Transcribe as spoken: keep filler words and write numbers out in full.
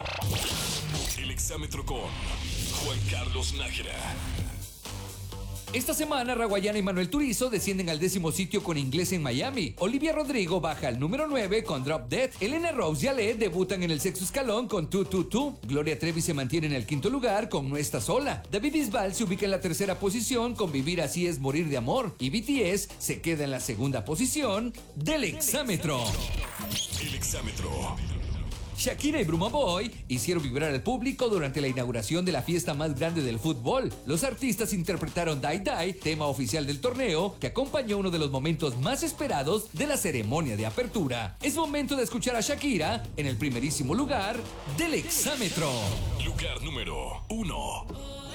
El exámetro con Juan Carlos Nájera. Esta semana, Raguayana y Manuel Turizo descienden al décimo sitio con Inglés en Miami. Olivia Rodrigo baja al número nueve con Drop Dead. Elena Rose y Ale debutan en el sexto escalón con Tu Tu Tu. Gloria Trevi se mantiene en el quinto lugar con No Está Sola. David Bisbal se ubica en la tercera posición con Vivir Así Es Morir de Amor. Y B T S se queda en la segunda posición del exámetro. El exámetro. Shakira y Bruma Boy hicieron vibrar al público durante la inauguración de la fiesta más grande del fútbol. Los artistas interpretaron Die Die, tema oficial del torneo, que acompañó uno de los momentos más esperados de la ceremonia de apertura. Es momento de escuchar a Shakira en el primerísimo lugar del exámetro. Lugar número uno.